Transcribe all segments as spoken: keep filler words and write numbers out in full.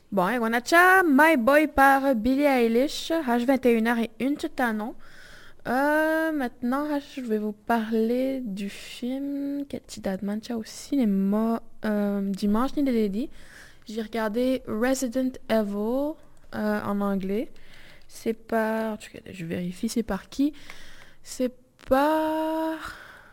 Bon, et on a déjà My Boy par Billie Eilish, H vingt et une heures et une tout un an. Euh, maintenant, je vais vous parler du film qui date déjà au cinéma euh, dimanche ni lundi. J'ai regardé Resident Evil euh, en anglais. C'est par... Je vérifie, c'est par qui? C'est par...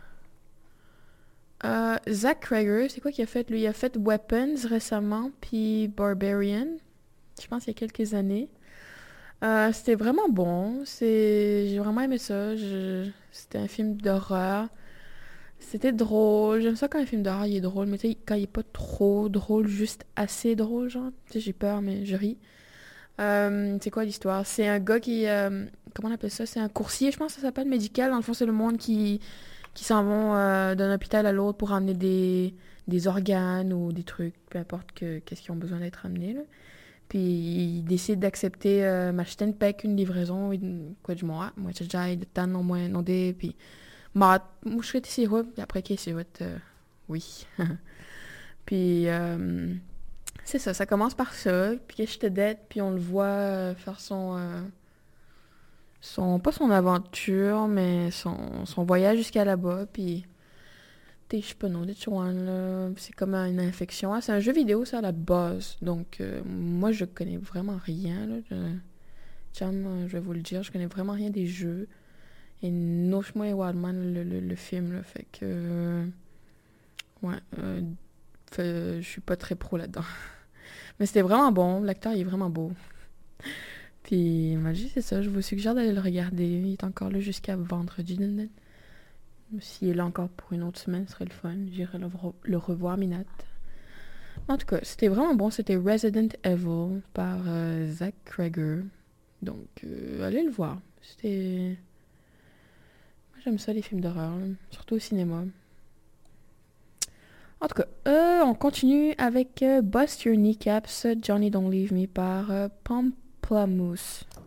Euh, Zach Cregger, c'est quoi qu'il a fait? Lui, il a fait Weapons récemment, puis Barbarian, je pense il y a quelques années. Euh, c'était vraiment bon. C'est... J'ai vraiment aimé ça. Je- C'était un film d'horreur. C'était drôle. J'aime ça quand un film d'horreur il est drôle, mais tu sais, quand il est pas trop drôle, juste assez drôle, genre. Tu sais, j'ai peur, mais je ris. Euh, c'est quoi l'histoire? C'est un gars qui... euh, comment on appelle ça? C'est un coursier, je pense que ça s'appelle médical. Dans le fond, c'est le monde qui, qui s'en vont euh, d'un hôpital à l'autre pour ramener des, des organes ou des trucs, peu importe que, qu'est-ce qu'ils ont besoin d'être ramenés, là. Puis il décide d'accepter euh, m'acheter une pack, une livraison, une- quoi du moins, moi j'ai déjà de temps non moins non des, puis moi je suis ici route, puis après qu'il est route, euh, oui. Puis euh, c'est ça, ça commence par ça, puis que je te dette, puis on le voit euh, faire son, euh, son, pas son aventure, mais son, son voyage jusqu'à là-bas, puis t'es, je sais pas non, des chouans, là, c'est comme une infection. Ah, c'est un jeu vidéo, ça, à la base, donc euh, moi je connais vraiment rien, là, je- Cham, euh, je vais vous le dire, je connais vraiment rien des jeux. Et Noche-moi et Wildman, le, le, le film, là, fait que... euh, ouais, euh, fait- je suis pas très pro là-dedans. Mais c'était vraiment bon, l'acteur il est vraiment beau. Puis, magie, c'est ça, je vous suggère d'aller le regarder. Il est encore là jusqu'à vendredi. S'il est là encore pour une autre semaine, ce serait le fun. J'irai le, re- le revoir, Minat. En tout cas, c'était vraiment bon. C'était Resident Evil par euh, Zach Cregger. Donc, euh, allez le voir. C'était... Moi, j'aime ça, les films d'horreur, là. Surtout au cinéma. En tout cas, euh, on continue avec euh, Bust Your Kneecaps, Johnny Don't Leave Me par euh, Pamplemousse.